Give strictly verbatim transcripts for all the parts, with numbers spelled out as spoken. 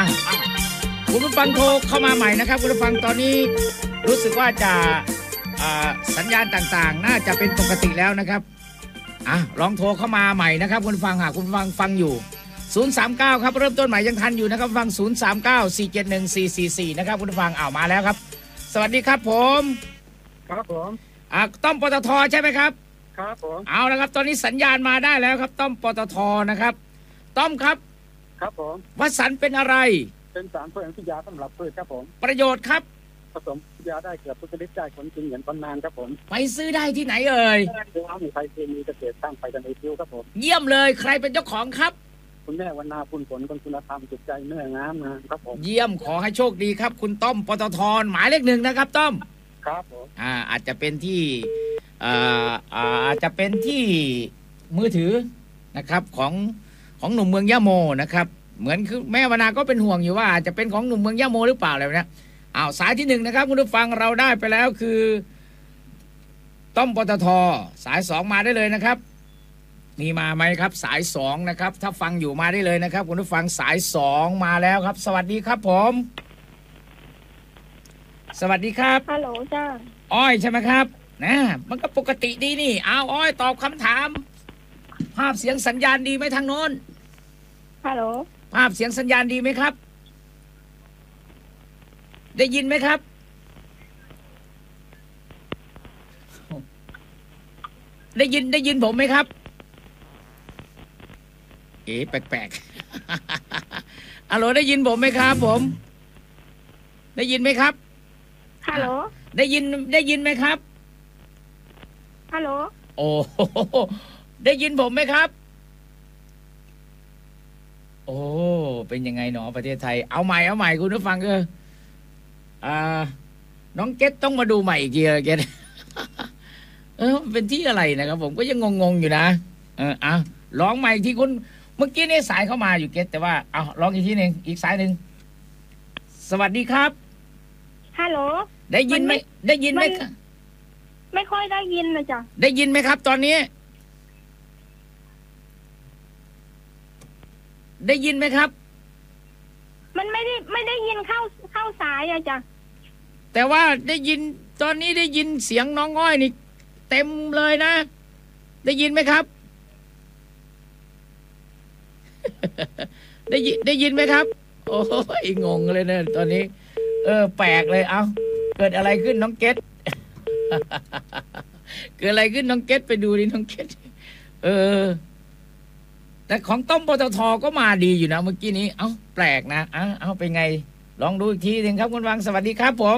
อ่ะคุณผู้ฟังโทรเข้ามาใหม่นะครับคุณผู้ฟังตอนนี้รู้สึกว่าจะสัญญาณต่างๆน่าจะเป็นปกติแล้วนะครับอ่ะลองโทรเข้ามาใหม่นะครับคุณผู้ฟังหากคุณผู้ฟังฟังอยู่ศูนย์ สาม เก้าครับเริ่มต้นใหม่ยังทันอยู่นะครับฟังศูนย์ สาม เก้า สี่ เจ็ด หนึ่ง สี่ สี่ สี่นะครับคุณผู้ฟังอ้าวมาแล้วครับสวัสดีครับผมครับผมอ่ะต้อมปตทใช่ไหมครับครับผมเอาละครับตอนนี้สัญญาณมาได้แล้วครับต้อมปตทนะครับต้อมครับครับผมวัสันเป็นอะไรเป็นสารเพิ่มยาสำหรับพืชครับผมประโยชน์ครับผสมยาได้เกือบทุกชนิดได้ผลจริงเหมือนคนนานครับผมไปซื้อได้ที่ไหนเอ่ยร้านไทยเคมีเกษตรสร้างไปกันในคิวครับผมเยี่ยมเลยใครเป็นเจ้าของครับคุณแม่วรรณาคุณผลคนคุณธรรมจิตใจเนื้องามนะครับผมเยี่ยมขอให้โชคดีครับคุณต้อมปตทหมายเลขหนึ่งนะครับต้อมครับผมอ่าอาจจะเป็นที่อ่าอาจจะเป็นที่มือถือนะครับของของหนุ่มเมืองยะโมนะครับเหมือนคือแม่วรรณาก็เป็นห่วงอยู่ว่าอาจจะเป็นของหนุ่มเมืองยะโมหรือเปล่าอะไรแบบนี้อ้าวสายที่หนึ่งนะครับคุณผู้ฟังเราได้ไปแล้วคือต้อมปตทสายสองมาได้เลยนะครับมีมาไหมครับสายสองนะครับถ้าฟังอยู่มาได้เลยนะครับคุณผู้ฟังสายสองมาแล้วครับสวัสดีครับผมสวัสดีครับฮัลโหลจ้าอ้อยใช่ไหมครับนะมันก็ปกติดีนี่เอาอ้อยตอบคำถามภาพเสียงสัญญาณดีไหมทางโน้นฮัลโหลภาพเสียงสัญญาณดีไหมครับได้ยินไหมครับได้ยินได้ยินผมไหมครับเอ๋แปลกๆฮัลโหลได้ยินผมไหมครับผมได้ยินไหมครับฮัลโหลได้ยินได้ยินไหมครับฮัลโหลโอ้ได้ยินผมไหมครับโอ้เป็นยังไงหนอประเทศไทยเอาใหม่เอาใหม่คุณผู้ฟังก็อ่าน้องเกตต้องมาดูใหม่อีกทีเกตเออเป็นที่อะไรนะครับผมก็ยังงงๆอยู่นะเอออ่ะร้องใหม่ที่คุณเมื่อกี้นี่สายเข้ามาอยู่เกตแต่ว่าเอาร้องอีกทีหนึ่งอีกสายหนึ่งสวัสดีครับฮัลโหลได้ยินไหมได้ยินไหมไม่ค่อยได้ยินนะจ๊ะได้ยินไหมครับตอนนี้ได้ยินไหมครับมันไม่ได้ไม่ได้ยินเข้าเข้าสายอะจ๊ะแต่ว่าได้ยินตอนนี้ได้ยินเสียงน้องอ้อยนี่เต็มเลยนะได้ยินไหมครับได้ยินได้ยินไหมครับโอ้ยงงเลยนะตอนนี้เออแปลกเลยเอาเกิดอะไรขึ้นน้องเกตเกิดอะไรขึ้นน้องเกตไปดูดิน้องเกตเออแต่ของต้มปตทก็มาดีอยู่นะเมื่อกี้นี้เอ้าแปลกนะเอ้าเอาไปไงลองดูอีกทีหนึ่งครับคุณวังสวัสดีครับผม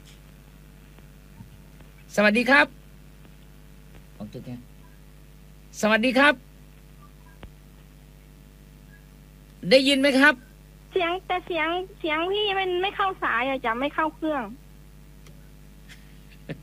สวัสดีครับของตุ๊กเนี่ยสวัสดีครับได้ยินไหมครับเสียงแต่เสียงเสียงพี่มันไม่เข้าสายอะจ้ะไม่เข้าเครื่อง